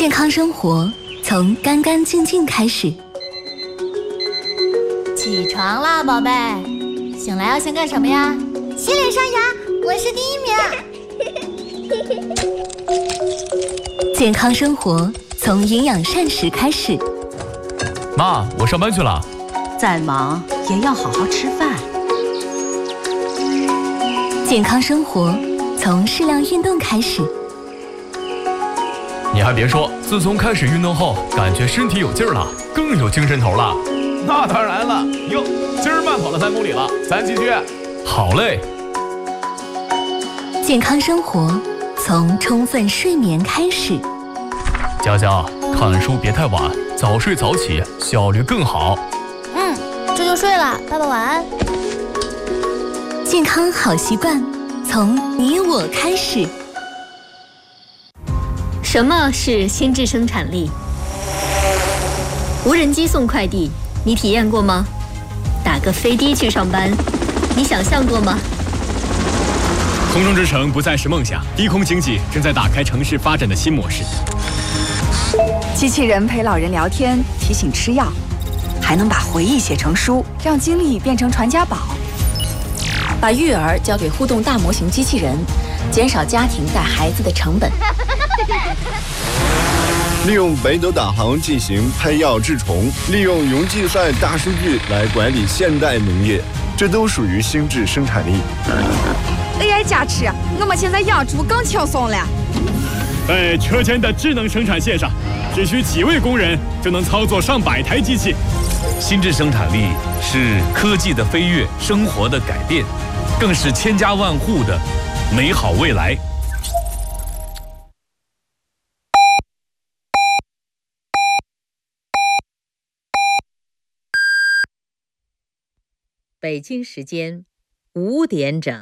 健康生活从干干净净开始。 起床啦，宝贝！醒来要先干什么呀？ 洗脸刷牙，我是第 1名。健康生活从营养膳食开始。 妈，我上班去了。 再忙也要好好吃饭。 健康生活从适量运动开始。 你还别说，自从开始运动后，感觉身体有劲儿了，更有精神头了。 那当然了，哟，今儿慢跑了3公里了，咱继续。 好嘞。 健康生活从充分睡眠开始。 佳佳，看书别太晚，早睡早起，效率更好。 这就睡了，爸爸晚安。 健康好习惯从你我开始。 什么是心智生产力？无人机送快递，你体验过吗？打个飞的去上班，你想象过吗？ 空中之城不再是梦想，低空经济正在打开城市发展的新模式。 机器人陪老人聊天，提醒吃药，还能把回忆写成书，让经历变成传家宝。 把育儿交给互动大模型机器人，减少家庭带孩子的成本。 利用北斗导航进行喷药治虫，利用云计算大数据来管理现代农业，这都属于心智生产力。 AI 加持，我们现在养猪更轻松了。 在车间的智能生产线上，只需几位工人就能操作上百台机器。 心智生产力是科技的飞跃，生活的改变，更是千家万户的美好未来。 北京时间5点整。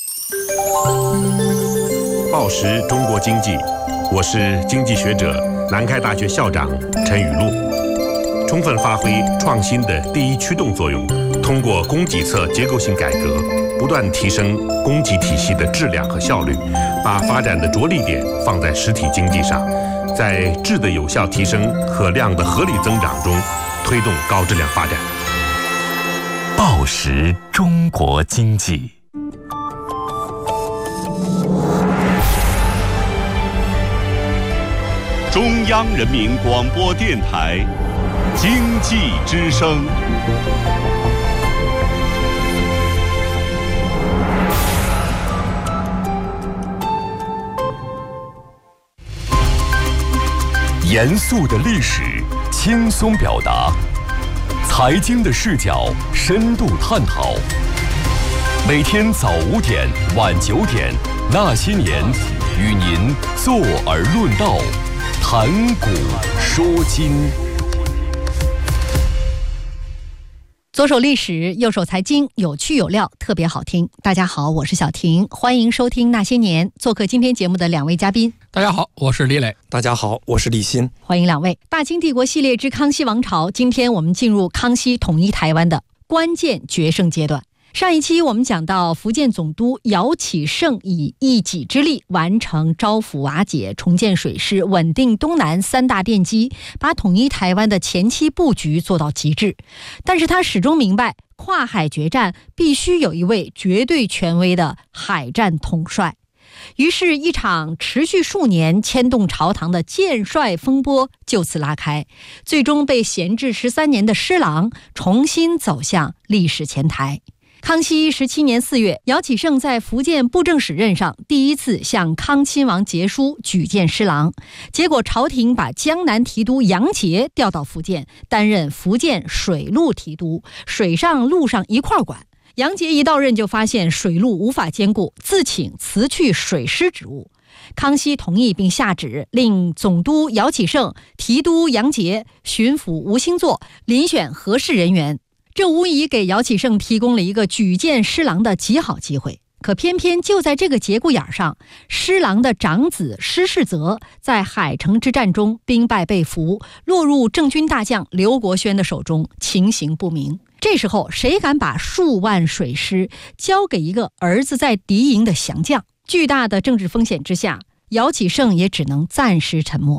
报时中国经济，我是经济学者、南开大学校长陈雨露。充分发挥创新的第一驱动作用，通过供给侧结构性改革，不断提升供给体系的质量和效率，把发展的着力点放在实体经济上，在质的有效提升和量的合理增长中，推动高质量发展。 报时中国经济。 中央人民广播电台经济之声。 严肃的历史，轻松表达；财经的视角，深度探讨。每天早5点，晚9点，那些年，与您坐而论道，谈古说今。 左手历史，右手财经，有趣有料，特别好听。大家好，我是小婷，欢迎收听那些年。做客今天节目的2位嘉宾。 大家好，我是李磊。 大家好，我是李欣。 欢迎2位。大清帝国系列之康熙王朝，今天我们进入康熙统一台湾的关键决胜阶段。上一期我们讲到福建总督姚启圣以一己之力完成招抚瓦解、重建水师、稳定东南3大奠基，把统一台湾的前期布局做到极致。但是他始终明白，跨海决战必须有一位绝对权威的海战统帅。于是一场持续数年牵动朝堂的建帅风波就此拉开，最终被闲置13年的施琅重新走向历史前台。康熙17年4月，姚启圣在福建布政使任上，第一次向康亲王节书举荐施琅，结果朝廷把江南提督杨节调到福建，担任福建水陆提督，水上陆上一块管。杨节一到任就发现水陆无法兼顾，自请辞去水师职务。康熙同意并下旨，令总督姚启圣、提督杨节、巡抚吴兴作遴选合适人员。这无疑给姚启圣提供了一个举荐施琅的极好机会。可偏偏就在这个节骨眼上，施琅的长子施世泽在海城之战中兵败被俘，落入郑军大将刘国轩的手中，情形不明。这时候谁敢把数万水师交给一个儿子在敌营的降将？巨大的政治风险之下，姚启圣也只能暂时沉默。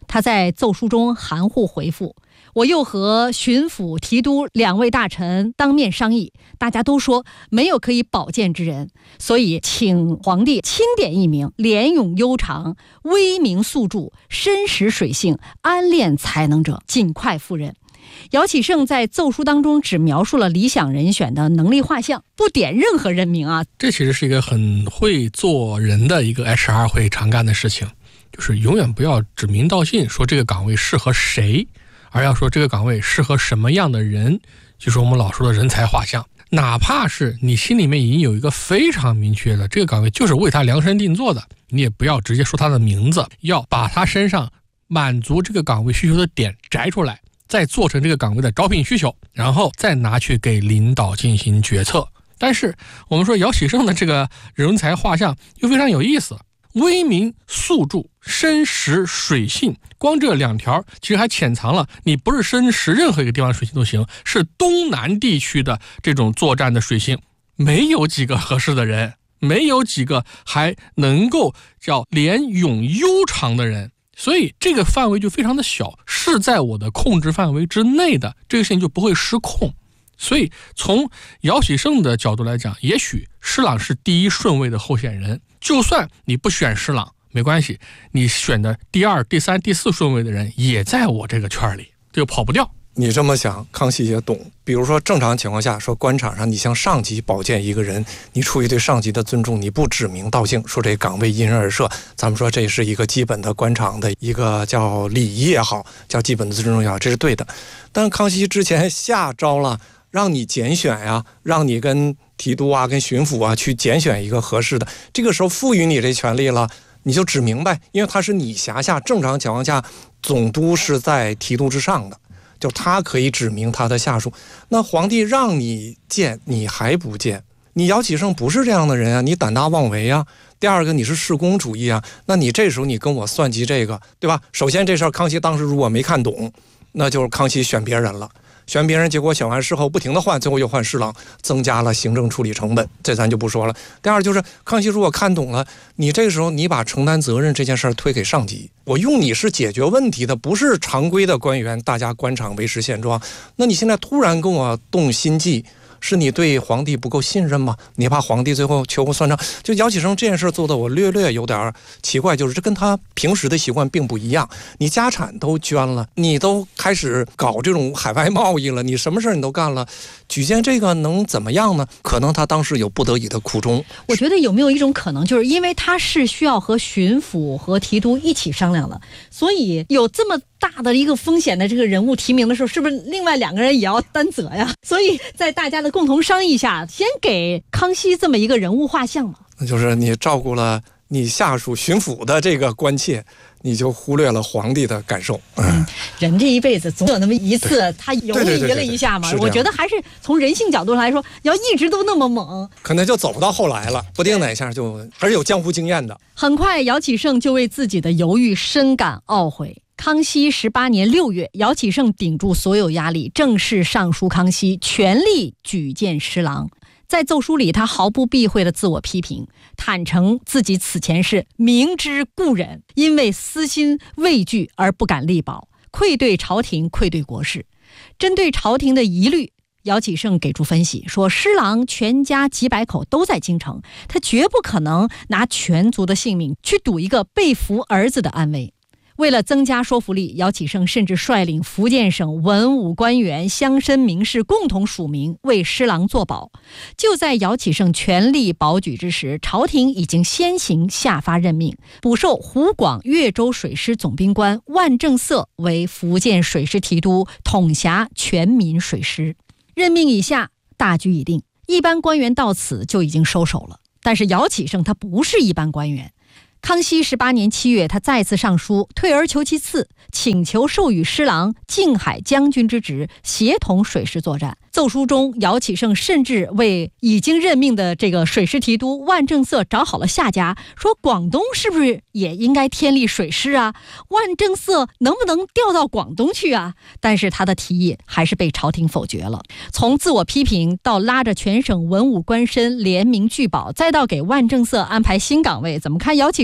他在奏书中含糊回复，我又和巡抚、提督2位大臣当面商议，大家都说没有可以保荐之人，所以请皇帝钦点一名廉勇悠长、威名素著、深识水性、安练才能者，尽快赴任。姚启圣在奏书当中只描述了理想人选的能力画像，不点任何人名啊。 这其实是一个很会做人的一个 HR 会常干的事情，就是永远不要指名道姓说这个岗位适合谁，而要说这个岗位适合什么样的人，就是我们老说的人才画像。哪怕是你心里面已经有一个非常明确的这个岗位就是为他量身定做的，你也不要直接说他的名字，要把他身上满足这个岗位需求的点摘出来，再做成这个岗位的招聘需求，然后再拿去给领导进行决策。但是我们说姚启圣的这个人才画像又非常有意思，威名素著、深识水性，光这2条其实还潜藏了你不是深识任何一个地方水性都行，是东南地区的这种作战的水性，没有几个合适的人，没有几个还能够叫廉勇悠长的人，所以这个范围就非常的小，是在我的控制范围之内的，这个事情就不会失控。所以从姚启圣的角度来讲，也许施琅是第1顺位的候选人，就算你不选施琅没关系，你选的第2、第3、第4顺位的人也在我这个圈里，就跑不掉。 你这么想，康熙也懂。比如说正常情况下，说官场上你向上级保荐一个人，你出于对上级的尊重，你不指名道姓说这岗位因人而设，咱们说这是一个基本的官场的一个叫礼仪也好，叫基本的尊重也好，这是对的。但是康熙之前下诏了，让你拣选呀，让你跟提督啊、跟巡抚啊去拣选一个合适的，这个时候赋予你这权利了，你就指明白，因为他是你辖下，正常情况下总督是在提督之上的，就他可以指明他的下属。那皇帝让你见，你还不见，你姚启圣不是这样的人啊，你胆大妄为啊。第二个，你是事公主义啊，那你这时候你跟我算计这个，对吧？首先这事儿康熙当时如果没看懂，那就是康熙选别人了。选别人，结果选完事后不停的换，最后又换施琅，增加了行政处理成本，这咱就不说了。第二就是康熙如果看懂了，你这个时候你把承担责任这件事儿推给上级，我用你是解决问题的，不是常规的官员，大家官场维持现状。那你现在突然跟我动心计，是你对皇帝不够信任吗？你怕皇帝最后秋后算账？就姚启圣这件事做的我略有点奇怪，就是这跟他平时的习惯并不一样。你家产都捐了，你都开始搞这种海外贸易了，你什么事你都干了，举荐这个能怎么样呢？可能他当时有不得已的苦衷。 我觉得有没有一种可能，就是因为他是需要和巡抚和提督一起商量了，所以有这么大的一个风险的这个人物提名的时候，是不是另外2个人也要担责呀？所以在大家的共同商议下，先给康熙这么一个人物画像嘛。 那就是你照顾了你下属巡抚的这个关切，你就忽略了皇帝的感受。 人这一辈子总有那么一次他犹豫了一下嘛。我觉得还是从人性角度来说，要一直都那么猛， 可能就走不到后来了，不定哪下就还是有江湖经验的。 很快姚启圣就为自己的犹豫深感懊悔。康熙18年6月，姚启圣顶住所有压力，正式上书康熙，全力举荐施琅。在奏书里，他毫不避讳的自我批评，坦诚自己此前是明知故忍，因为私心畏惧而不敢力保，愧对朝廷，愧对国事。针对朝廷的疑虑，姚启圣给出分析，说施琅全家几百口都在京城，他绝不可能拿全族的性命去赌一个被俘儿子的安危。为了增加说服力，姚启圣甚至率领福建省文武官员、乡绅名士共同署名为施琅作保。就在姚启圣全力保举之时，朝廷已经先行下发任命，补授湖广越州水师总兵官万正色为福建水师提督，统辖全民水师。任命以下，大局已定，一般官员到此就已经收手了。但是姚启圣他不是一般官员。康熙18年7月，他再次上书，退而求其次，请求授予施琅靖海将军之职，协同水师作战。奏书中，姚启圣甚至为已经任命的这个水师提督万正色找好了下家，说广东是不是也应该添立水师啊？万正色能不能调到广东去啊？但是他的提议还是被朝廷否决了。从自我批评到拉着全省文武官绅联名拒保，再到给万正色安排新岗位，怎么看姚启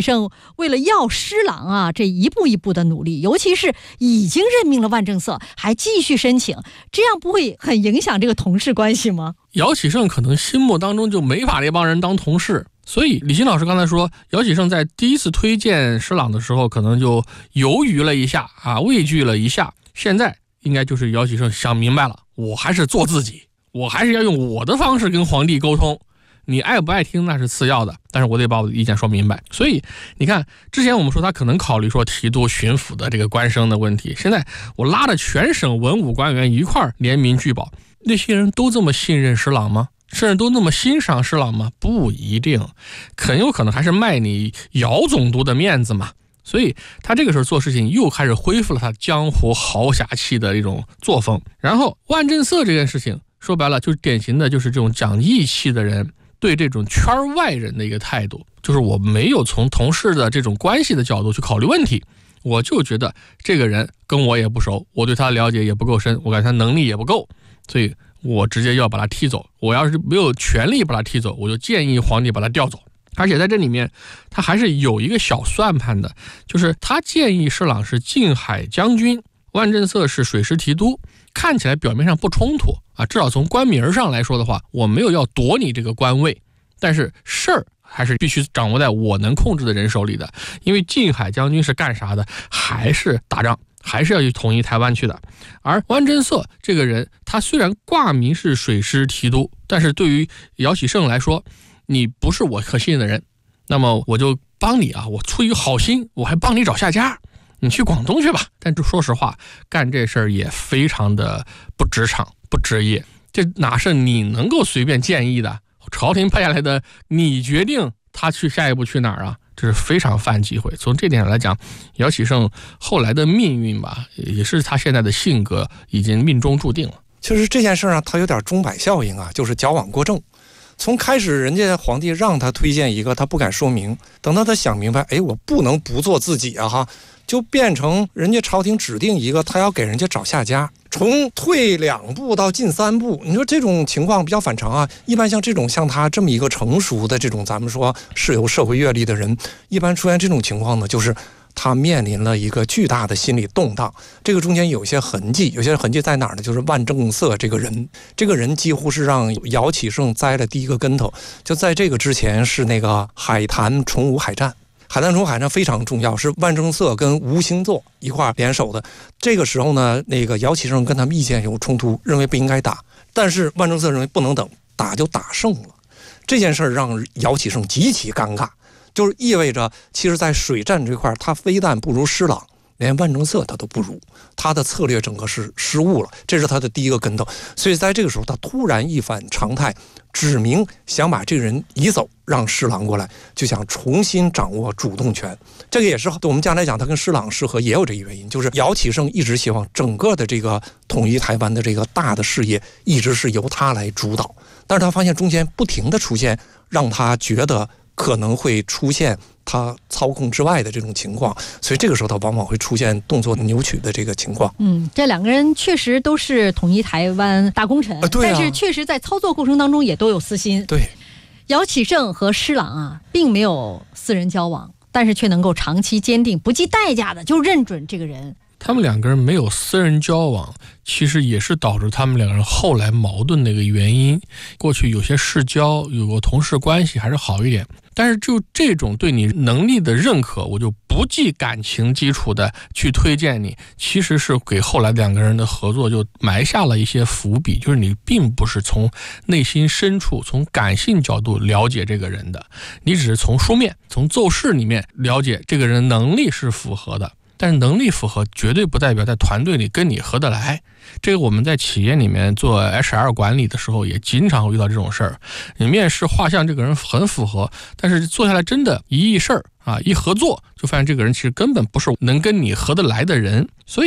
胜为了要施琅啊，这一步一步的努力，尤其是已经任命了万正色，还继续申请，这样不会很影响这个同事关系吗？ 姚启圣可能心目当中就没把这帮人当同事，所以李欣老师刚才说，姚启圣在第一次推荐施琅的时候，可能就犹豫了一下啊，畏惧了一下。现在应该就是姚启圣想明白了，我还是做自己，我还是要用我的方式跟皇帝沟通。你爱不爱听那是次要的，但是我得把我的意见说明白。所以你看，之前我们说他可能考虑说提督巡抚的这个官升的问题，现在我拉着全省文武官员一块儿联名拒保，那些人都这么信任施琅吗？甚至都那么欣赏施琅吗？不一定，很有可能还是卖你姚总督的面子嘛。所以他这个时候做事情又开始恢复了他江湖豪侠气的一种作风。然后万正色这件事情说白了就是典型的就是这种讲义气的人对这种圈外人的一个态度，就是我没有从同事的这种关系的角度去考虑问题，我就觉得这个人跟我也不熟，我对他了解也不够深，我感觉他能力也不够，所以我直接要把他踢走。我要是没有权利把他踢走，我就建议皇帝把他调走。而且在这里面他还是有一个小算盘的，就是他建议施琅是靖海将军，万正色是水师提督，看起来表面上不冲突啊，至少从官名上来说的话，我没有要夺你这个官位，但是事儿还是必须掌握在我能控制的人手里的。因为靖海将军是干啥的？还是打仗，还是要去统一台湾去的。而万正色这个人，他虽然挂名是水师提督，但是对于姚启圣来说，你不是我可信的人，那么我就帮你啊，我出于好心，我还帮你找下家，你去广东去吧。但说实话，干这事儿也非常的不职场不职业，这哪是你能够随便建议的？朝廷派下来的，你决定他去下一步去哪儿啊？这是非常犯忌讳。从这点上来讲，姚启圣后来的命运吧，也是他现在的性格已经命中注定了。 其实这件事啊，他有点钟摆效应啊，就是矫枉过正。从开始人家皇帝让他推荐一个，他不敢说明，等到他想明白，哎，我不能不做自己啊哈，就变成人家朝廷指定一个，他要给人家找下家，从退2步到进3步，你说这种情况比较反常啊。一般像这种像他这么一个成熟的这种咱们说是有社会阅历的人，一般出现这种情况呢，就是他面临了一个巨大的心理动荡。这个中间有些痕迹，有些痕迹在哪儿呢？就是万正色这个人几乎是让姚启圣栽了第一个跟头。就在这个之前是那个海坛崇武海战，海坛崇武海战非常重要，是万正色跟吴兴作一块联手的。这个时候呢，那个姚启圣跟他们意见有冲突，认为不应该打，但是万正色认为不能等，打就打胜了。这件事让姚启圣极其尴尬，就是意味着其实在水战这块他非但不如施琅，连万正色他都不如，他的策略整个是失误了，这是他的第一个跟头。所以在这个时候他突然一反常态，指明想把这个人移走，让施琅过来，就想重新掌握主动权。这个也是我们将来讲他跟施琅适合也有这个原因，就是姚启圣一直希望整个的这个统一台湾的这个大的事业一直是由他来主导，但是他发现中间不停的出现让他觉得可能会出现他操控之外的这种情况，所以这个时候他往往会出现动作扭曲的这个情况。 这两个人确实都是统一台湾大功臣， 对啊， 但是确实在操作过程当中也都有私心。 对， 姚启圣和施琅啊，并没有私人交往，但是却能够长期坚定不计代价的就认准这个人。 他们两个人没有私人交往，其实也是导致他们两个人后来矛盾的一个原因。过去有些世交，有过同事关系还是好一点，但是就这种对你能力的认可，我就不计感情基础的去推荐你，其实是给后来两个人的合作就埋下了一些伏笔，就是你并不是从内心深处从感性角度了解这个人的，你只是从书面从奏事里面了解这个人能力是符合的，但是能力符合绝对不代表在团队里跟你合得来。这个我们在企业里面做 HR 管理的时候也经常会遇到这种事儿，你面试画像这个人很符合，但是做下来真的一议事儿啊，一合作就发现这个人其实根本不是能跟你合得来的人。所以